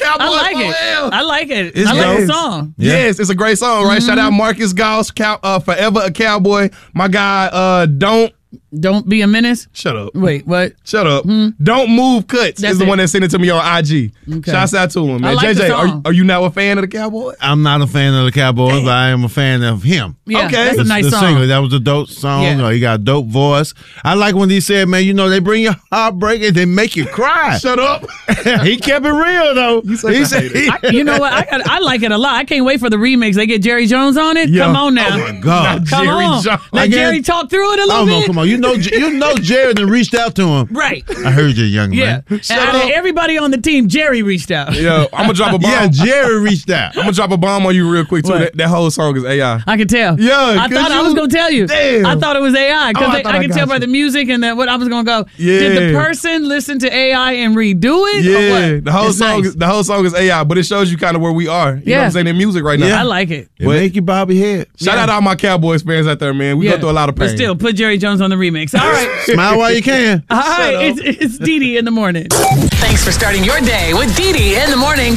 Cowboys. I like it. It's I like dope. the song. Yeah. Yes, it's a great song, right? Shout out Marcus Goss, Forever a Cowboy. My guy, Don't be a menace. Shut up. Wait, what? Shut up. Don't Move Cuts is the one that sent it to me on IG. Okay. Shouts out to him, man. I like the JJ, song. are you now a fan of the Cowboys? I'm not a fan of the Cowboys, but I am a fan of him. Yeah, Okay. that's a nice the song. singer, that was a dope song. Yeah. He got a dope voice. I like when he said, man, they bring you heartbreak and they make you cry. Shut up. He kept it real, though. He said, You know what? I like it a lot. I can't wait for the remix. They get Jerry Jones on it. Yeah. Come on now. oh, my God. Come Jerry on. Jones. Let Jerry talk through it a little Oh, no, bit. come on. You know Jared done reached out to him. Right. I heard you, young Yeah. man. And out of everybody on the team, Jerry reached out. Yo, I'm gonna drop a bomb. Yeah, Jared reached out. I'm gonna drop a bomb on you real quick too. What? That whole song is AI. I can tell. Yeah, I thought I was going to tell you. Damn. I thought it was AI because I thought I I could got tell by you. the music and what I was going to go. Yeah. Did the person listen to AI and redo it? Or Yeah, what? the whole It's song. nice. The whole song is AI, but it shows you kind of where we are. You know what I'm saying in music right now. Yeah. I like it. It make you bob your head. Shout out all my Cowboys fans out there, man. We go through a lot of pain. But still, put Jerry Jones on the remix. All right. Smile while you can. All right. It's Dee Dee in the morning. Thanks for starting your day with Dee Dee in the morning.